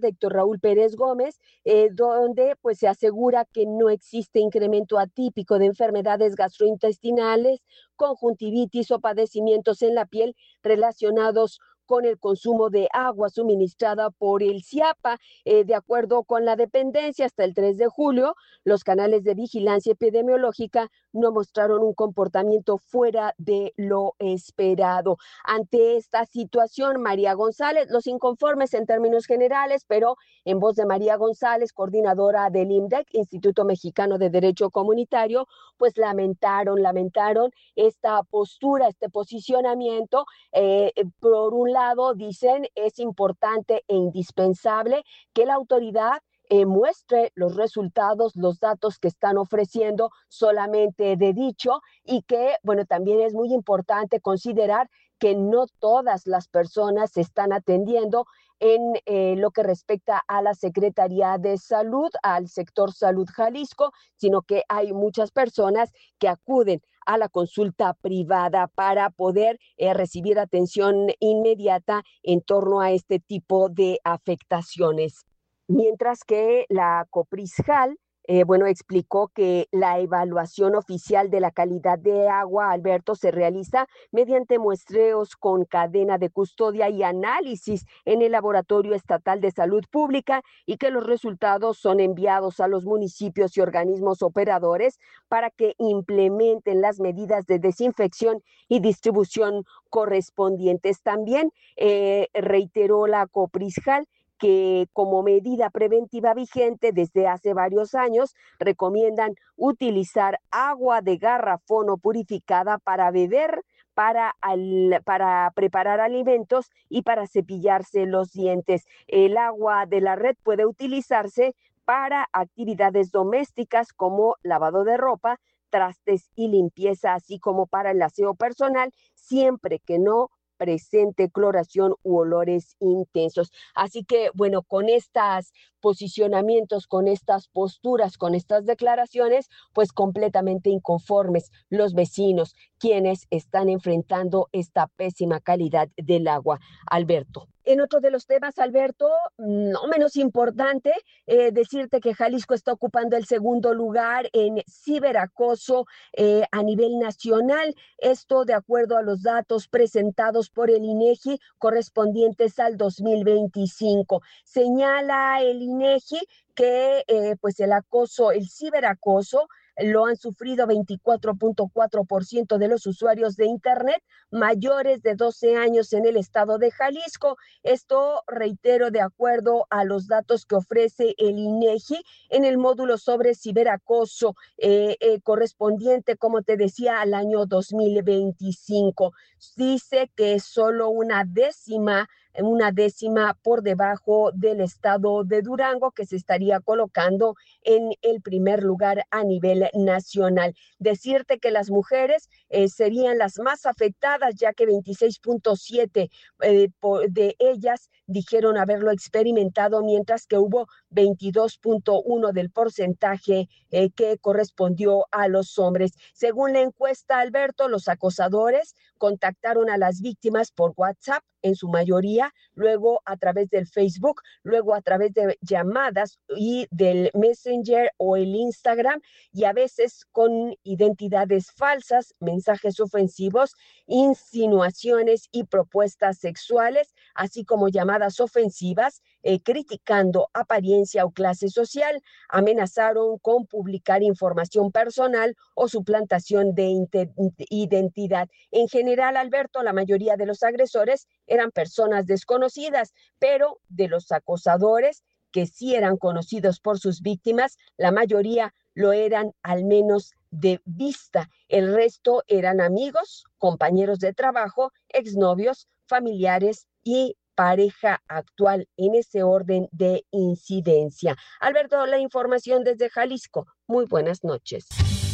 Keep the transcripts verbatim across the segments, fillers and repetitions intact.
de Héctor Raúl Pérez Gómez, eh, donde pues se asegura que no existe incremento atípico de enfermedades gastrointestinales, conjuntivitis o padecimientos en la piel relacionados con el consumo de agua suministrada por el CIAPA. Eh, de acuerdo con la dependencia, hasta el tres de julio, los canales de vigilancia epidemiológica no mostraron un comportamiento fuera de lo esperado. Ante esta situación, María González, los inconformes en términos generales, pero en voz de María González, coordinadora del IMDEC, Instituto Mexicano de Derecho Comunitario, pues lamentaron, lamentaron esta postura, este posicionamiento. Eh, por un lado, dicen, es importante e indispensable que la autoridad eh, muestre los resultados, los datos que están ofreciendo solamente de dicho, y que, bueno, también es muy importante considerar que no todas las personas se están atendiendo en eh, lo que respecta a la Secretaría de Salud, al sector Salud Jalisco, sino que hay muchas personas que acuden a la consulta privada para poder eh, recibir atención inmediata en torno a este tipo de afectaciones. Mientras que la Coprisjal, eh, bueno, explicó que la evaluación oficial de la calidad de agua, Alberto, se realiza mediante muestreos con cadena de custodia y análisis en el Laboratorio Estatal de Salud Pública, y que los resultados son enviados a los municipios y organismos operadores para que implementen las medidas de desinfección y distribución correspondientes. También eh, reiteró la Coprisjal que como medida preventiva vigente desde hace varios años recomiendan utilizar agua de garrafón o purificada para beber, para, al, para preparar alimentos y para cepillarse los dientes. El agua de la red puede utilizarse para actividades domésticas como lavado de ropa, trastes y limpieza, así como para el aseo personal, siempre que no presente cloración u olores intensos. Así que, bueno, con estos posicionamientos, con estas posturas, con estas declaraciones, pues completamente inconformes los vecinos, quienes están enfrentando esta pésima calidad del agua. Alberto. En otro de los temas, Alberto, no menos importante, eh, decirte que Jalisco está ocupando el segundo lugar en ciberacoso eh, a nivel nacional. Esto de acuerdo a los datos presentados por el INEGI correspondientes al dos mil veinticinco. Señala el INEGI que eh, pues el acoso, el ciberacoso, lo han sufrido veinticuatro punto cuatro por ciento de los usuarios de Internet mayores de doce años en el estado de Jalisco. Esto, reitero, de acuerdo a los datos que ofrece el INEGI en el módulo sobre ciberacoso eh, eh, correspondiente, como te decía, al año dos mil veinticinco. Dice que solo una décima una décima por debajo del estado de Durango, que se estaría colocando en el primer lugar a nivel nacional. Decirte que las mujeres eh, serían las más afectadas, ya que veintiséis punto siete eh, de ellas dijeron haberlo experimentado, mientras que hubo veintidós punto uno del porcentaje eh, que correspondió a los hombres. Según la encuesta, Alberto, los acosadores contactaron a las víctimas por WhatsApp, en su mayoría, luego a través del Facebook, luego a través de llamadas y del Messenger o el Instagram, y a veces con identidades falsas, mensajes ofensivos, insinuaciones y propuestas sexuales, así como llamadas ofensivas, eh, criticando apariencia o clase social. Amenazaron con publicar información personal o suplantación de identidad. En general, Alberto, la mayoría de los agresores eran personas desconocidas, pero de los acosadores que sí eran conocidos por sus víctimas, la mayoría lo eran al menos de vista. El resto eran amigos, compañeros de trabajo, exnovios, familiares y pareja actual, en ese orden de incidencia. Alberto, la información desde Jalisco. Muy buenas noches.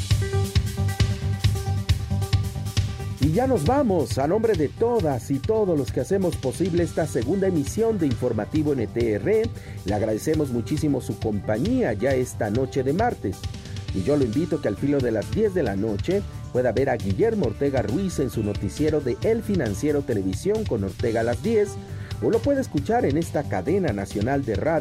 Y ya nos vamos. A nombre de todas y todos los que hacemos posible esta segunda emisión de Informativo N T R, le agradecemos muchísimo su compañía ya esta noche de martes. Y yo lo invito a que al filo de las diez de la noche pueda ver a Guillermo Ortega Ruiz en su noticiero de El Financiero Televisión con Ortega a las diez, o lo puede escuchar en esta cadena nacional de radio